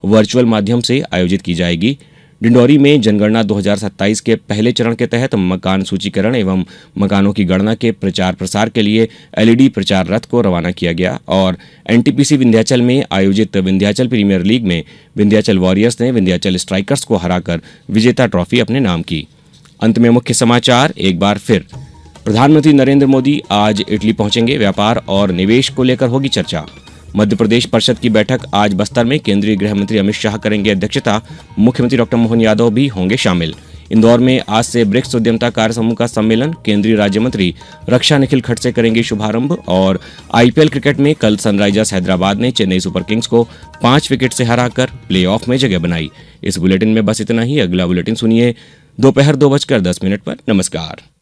Virtual माध्यम से आयोजित की जाएगी। डिंडौरी में जनगणना 2027 के पहले चरण के तहत मकान सूचीकरण एवं मकानों की गणना के प्रचार प्रसार के लिए एलईडी प्रचार रथ को रवाना किया गया और एनटीपीसी विंध्याचल में आयोजित विंध्याचल प्रीमियर लीग में विंध्याचल वॉरियर्स ने विंध्याचल स्ट्राइकर्स को हराकर विजेता ट्रॉफी अपने नाम की। अंत में मुख्य समाचार एक बार फिर। प्रधानमंत्री नरेंद्र मोदी आज इटली पहुंचेंगे। व्यापार और निवेश को लेकर होगी चर्चा। मध्य प्रदेश परिषद की बैठक आज बस्तर में। केंद्रीय गृह मंत्री अमित शाह करेंगे अध्यक्षता। मुख्यमंत्री डॉक्टर मोहन यादव भी होंगे शामिल। इंदौर में आज से ब्रिक्स उद्यमता कार्य समूह का सम्मेलन। केंद्रीय राज्य मंत्री रक्षा निखिल खड़से करेंगे शुभारंभ। और आईपीएल क्रिकेट में कल सनराइजर्स हैदराबाद ने चेन्नई सुपर किंग्स को 5 विकेट से हराकर प्लेऑफ में जगह बनाई। इस बुलेटिन में बस इतना ही। अगला बुलेटिन सुनिए दोपहर 2:10 पर। नमस्कार।